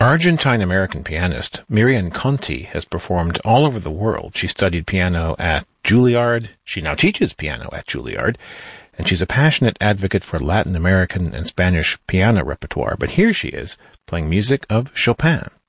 Argentine-American pianist Miriam Conti has performed all over the world. She studied piano at Juilliard. She now teaches piano at Juilliard. And she's a passionate advocate for Latin American and Spanish piano repertoire. But here she is, playing music of Chopin.